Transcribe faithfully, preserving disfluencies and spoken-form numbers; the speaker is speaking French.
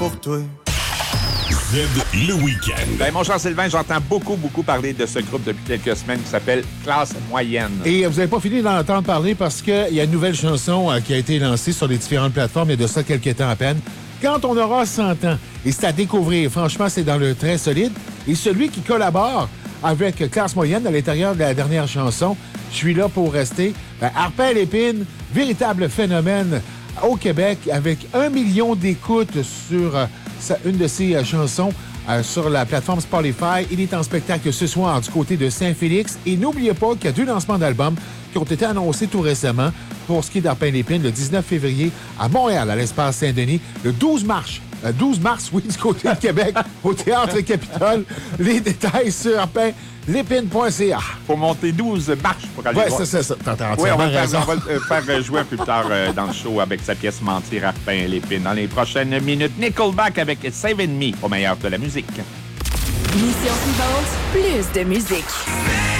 pour toi. Z, le week-end. Ben, mon cher Sylvain, j'entends beaucoup, beaucoup parler de ce groupe depuis quelques semaines qui s'appelle Classe Moyenne. Et vous n'avez pas fini d'en entendre parler parce qu'il y a une nouvelle chanson euh, qui a été lancée sur les différentes plateformes il y a de ça quelques temps à peine. Quand on aura cent ans, et c'est à découvrir. Franchement, c'est dans le très solide. Et celui qui collabore avec Classe Moyenne à l'intérieur de la dernière chanson, Je suis là pour rester. Ben, Arpin Lépine, véritable phénomène au Québec avec un million d'écoutes sur euh, sa, une de ses euh, chansons euh, sur la plateforme Spotify. Il est en spectacle ce soir du côté de Saint-Félix. Et n'oubliez pas qu'il y a deux lancements d'albums qui ont été annoncés tout récemment pour ce qui est d'Arpin Lépine, le dix-neuf février à Montréal, à l'espace Saint-Denis, le douze mars. Le douze mars, oui, du côté de Québec, au Théâtre Capitole. Les détails sur arpin lépine point c a. Faut monter douze marches pour aller Oui, voir. c'est ça. ça. T'as Oui, on va, le raison. faire, on va le faire jouer plus tard euh, dans le show avec sa pièce Mentir, Arpin Lépine. Dans les prochaines minutes, Nickelback avec Saving Me au meilleur de la musique. Mission suivante, plus de musique.